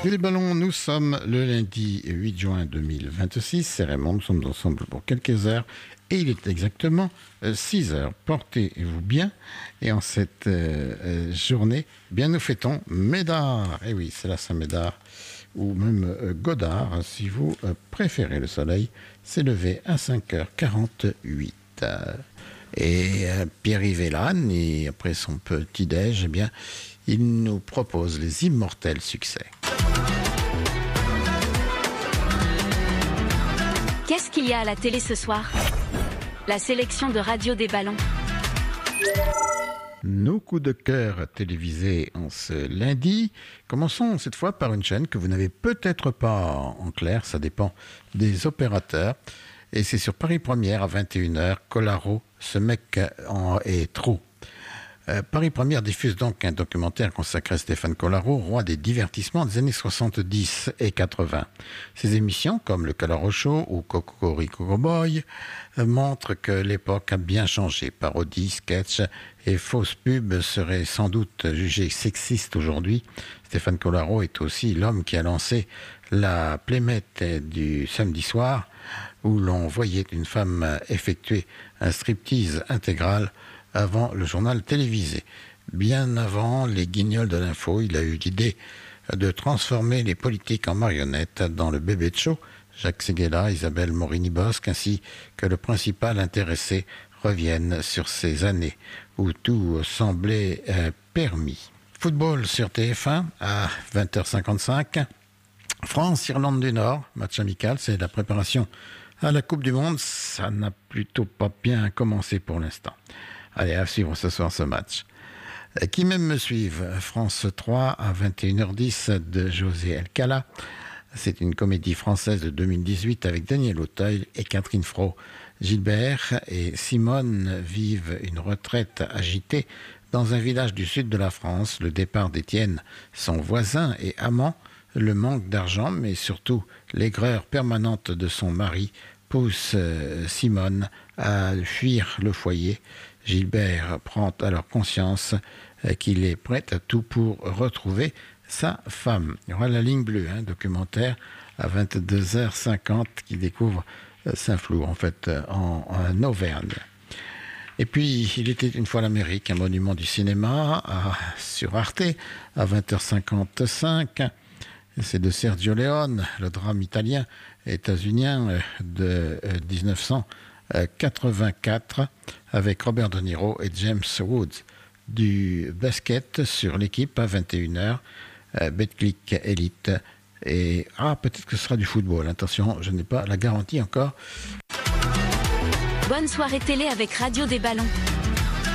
Les ballons, nous sommes le lundi 8 juin 2026. C'est Raymond, nous sommes ensemble pour quelques heures. Et il est exactement 6 heures. Portez-vous bien. Et en cette journée, bien nous fêtons Médard. Et oui, c'est la Saint-Médard. Ou même Godard, si vous préférez. Le soleil s'est levé à 5h48. Et Pierre-Yves Elane, et après son petit-déj, eh bien, il nous propose les immortels succès. Qu'est-ce qu'il y a à la télé ce soir ? La sélection de Radio des Ballons. Nos coups de cœur télévisés en ce lundi. Commençons cette fois par une chaîne que vous n'avez peut-être pas en clair, ça dépend des opérateurs. Et c'est sur Paris Première à 21h, Collaro, ce mec est trop. Paris Première diffuse donc un documentaire consacré à Stéphane Collaro, roi des divertissements des années 70 et 80. Ces émissions, comme le Collaro Show ou Cocorico Cowboy, montrent que l'époque a bien changé. Parodies, sketchs et fausses pubs seraient sans doute jugés sexistes aujourd'hui. Stéphane Collaro est aussi l'homme qui a lancé la Playmate du samedi soir, où l'on voyait une femme effectuer un striptease intégral avant le journal télévisé. Bien avant les guignols de l'info, il a eu l'idée de transformer les politiques en marionnettes dans le bébé de show. Jacques Séguéla, Isabelle Morini-Bosque, ainsi que le principal intéressé reviennent sur ces années où tout semblait permis. Football sur TF1 à 20h55. France-Irlande du Nord, match amical, c'est la préparation à la Coupe du Monde. Ça n'a plutôt pas bien commencé pour l'instant. Allez, à suivre ce soir ce match. Qui même me suivent, France 3 à 21h10 de José Alcala. C'est une comédie française de 2018 avec Daniel Auteuil et Catherine Fro. Gilbert et Simone vivent une retraite agitée dans un village du sud de la France. Le départ d'Étienne, son voisin et amant, le manque d'argent, mais surtout l'aigreur permanente de son mari pousse Simone à fuir le foyer. Gilbert prend alors conscience qu'il est prêt à tout pour retrouver sa femme. Il y aura La Ligne Bleue, un documentaire à 22h50 qui découvre Saint-Flour, en fait, en Auvergne. Et puis, il était une fois l'Amérique, un monument du cinéma sur Arte à 20h55. C'est de Sergio Leone, le drame italien états-unien de 1984 avec Robert De Niro et James Woods. Du basket sur l'équipe à 21h, Betclic Elite. Et peut-être que ce sera du football. Attention, je n'ai pas la garantie encore. Bonne soirée télé avec Radio des Ballons.